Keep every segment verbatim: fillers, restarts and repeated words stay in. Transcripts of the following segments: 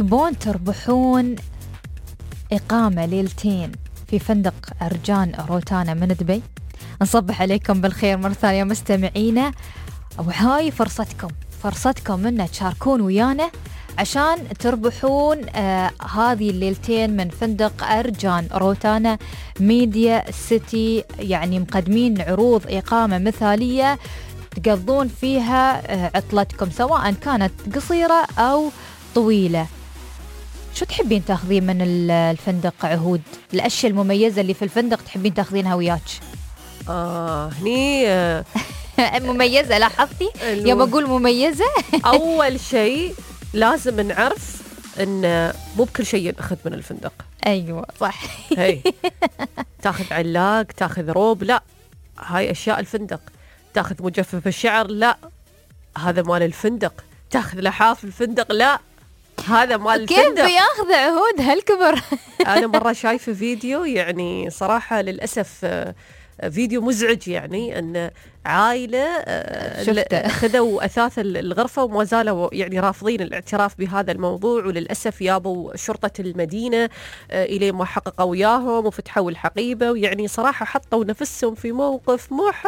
تبون تربحون إقامة ليلتين في فندق أرجان روتانا من دبي؟ نصبح عليكم بالخير مرة ثانية مستمعينا، وهاي فرصتكم فرصتكم إن تشاركون ويانا عشان تربحون آه هذه الليلتين من فندق أرجان روتانا ميديا سيتي. يعني مقدمين عروض إقامة مثالية تقضون فيها آه عطلتكم سواء كانت قصيرة أو طويلة. شو تحبين تاخذين من الفندق عهود؟ الأشياء المميزة اللي في الفندق تحبين تاخذينها وياك؟ آه هني آه مميزة، لاحظتي يا بقول مميزة. أول شيء لازم نعرف إن مو بكل شيء نأخذ من الفندق. أيوة صح. هي تاخذ علاق، تاخذ روب، لا هاي أشياء الفندق. تاخذ مجفف الشعر، لا هذا مال الفندق. تاخذ لحاف الفندق، لا هذا مال كيف الفندق. كيف بياخذ عهود هالكبر؟ أنا مرة شايفة فيديو يعني صراحة للأسف فيديو مزعج، يعني أن عائلة خذوا أثاث الغرفة وما زالوا يعني رافضين الاعتراف بهذا الموضوع، وللأسف يابوا شرطة المدينة إلى ما حققوا وياهم وفتحوا الحقيبة، ويعني صراحة حطوا نفسهم في موقف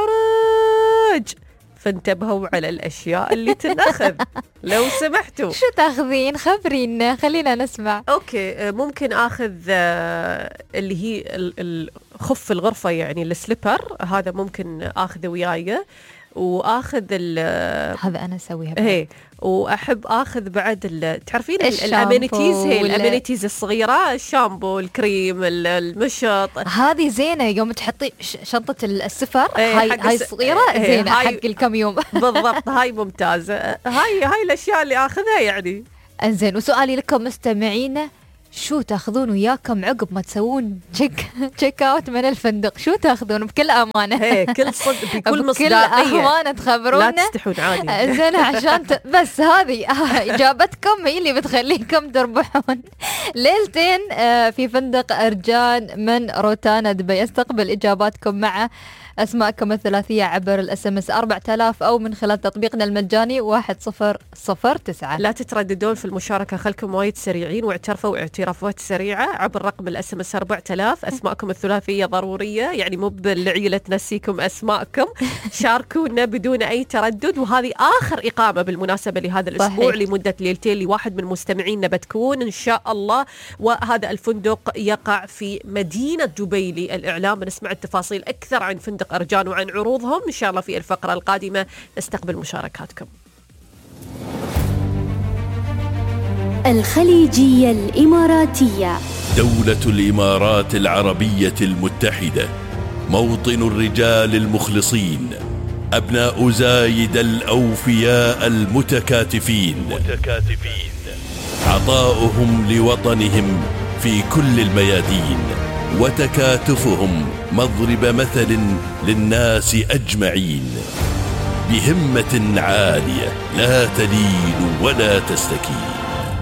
محرج. فانتبهوا على الأشياء اللي تنأخذ لو سمحتوا. شو تاخذين؟ خبرينا خلينا نسمع. أوكي، ممكن أخذ اللي هي الخف الغرفة، يعني السليبر، هذا ممكن أخذه وياي. وأخذ هذا أنا أسويها. هي وأحب أخذ بعد تعرفين الأمينيتيز، هي الأمينيتيز الصغيرة، الشامبو، الكريم، المشط. هذه زينة يوم تحطي شنطة السفر. هاي هاي صغيرة زينة حق الكم يوم. بالضبط، هاي ممتازة. هاي هاي الأشياء اللي أخذها يعني. انزين، وسؤالي لكم مستمعينا، شو تاخذون وياكم عقب ما تسوون تشيك تشيك اوت من الفندق؟ شو تاخذون بكل امانه؟ هي كل صدق بكل مصداقيه، بكل امانه تخبرونا، لا تستحون عادي. زين عشان ت... بس هذه اجابتكم هي اللي بتخليكم تربحون ليلتين في فندق أرجان من روتانا دبي. استقبل اجاباتكم مع أسماءكم الثلاثية عبر الاس ام اس أربعة آلاف أو من خلال تطبيقنا المجاني واحد صفر صفر تسعة. لا تترددون في المشاركة، خلكم وايد سريعين واعترفوا اعترافات سريعة عبر رقم الاس ام اس أربعة آلاف. أسماءكم الثلاثية ضرورية، يعني مو بالعيلة تنسيكم أسماءكم. شاركونا بدون أي تردد. وهذه آخر إقامة بالمناسبة لهذا الأسبوع صحيح. لمدة ليلتين لواحد من مستمعينا بتكون إن شاء الله. وهذا الفندق يقع في مدينة دبي للإعلام. بنسمع التفاصيل أكثر عن فندق أرجان وعن عروضهم إن شاء الله في الفقرة القادمة. نستقبل مشاركاتكم. الخليجية الإماراتية. دولة الإمارات العربية المتحدة، موطن الرجال المخلصين، أبناء زايد الأوفياء المتكاتفين، متكاتفين. عطاؤهم لوطنهم في كل الميادين، وتكاتفهم مضرب مثل للناس أجمعين. بهمة عالية لا تلين ولا تستكين.